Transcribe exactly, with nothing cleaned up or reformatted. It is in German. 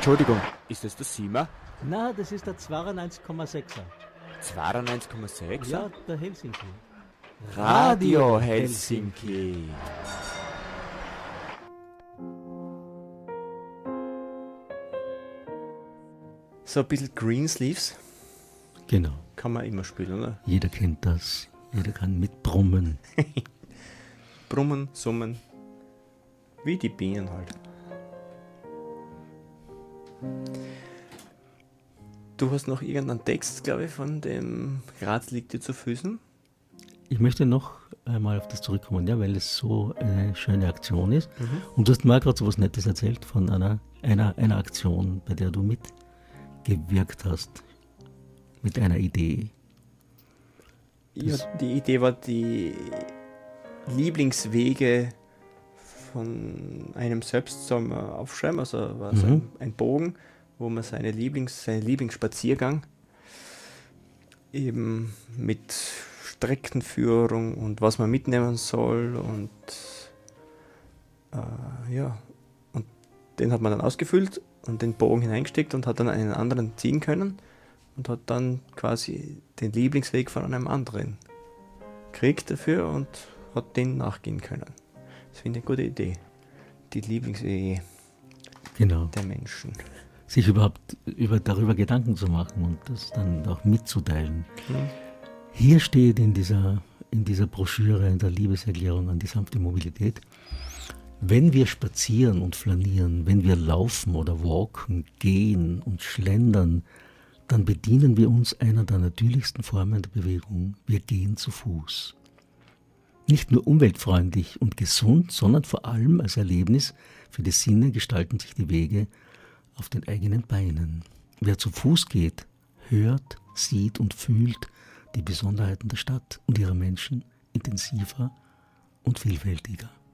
Entschuldigung, ist das der Siemer? Na, das ist der zweiundneunzig Komma sechser. zweiundneunzig Komma sechs? Ja, der Helsinki. Radio Helsinki. So ein bisschen Greensleeves Genau. kann man immer spielen, oder? Jeder kennt das. Jeder kann mitbrummen. Brummen, summen, wie die Bienen halt. Du hast noch irgendeinen Text, glaube ich, von dem Graz liegt dir zu Füßen. Ich möchte noch einmal auf das zurückkommen, ja, weil es so eine schöne Aktion ist. Mhm. Und du hast mir gerade so was Nettes erzählt von einer, einer, einer Aktion, bei der du mitgewirkt hast, mit einer Idee. Ja, die Idee war, die Lieblingswege von einem selbst soll man aufschreiben, also war so Mhm. ein, ein Bogen, wo man seine Lieblings, seinen Lieblingsspaziergang eben mit Streckenführung und was man mitnehmen soll und äh, ja, und den hat man dann ausgefüllt und den Bogen hineingesteckt und hat dann einen anderen ziehen können und hat dann quasi den Lieblingsweg von einem anderen gekriegt dafür und hat den nachgehen können. Das finde ich eine gute Idee. Die Lieblingswege Genau. der Menschen. Sich überhaupt über, darüber Gedanken zu machen und das dann auch mitzuteilen. Hm. Hier steht in dieser, in dieser Broschüre, in der Liebeserklärung an die sanfte Mobilität, wenn wir spazieren und flanieren, wenn wir laufen oder walken, gehen und schlendern, dann bedienen wir uns einer der natürlichsten Formen der Bewegung. Wir gehen zu Fuß. Nicht nur umweltfreundlich und gesund, sondern vor allem als Erlebnis für die Sinne gestalten sich die Wege auf den eigenen Beinen. Wer zu Fuß geht, hört, sieht und fühlt die Besonderheiten der Stadt und ihrer Menschen intensiver und vielfältiger.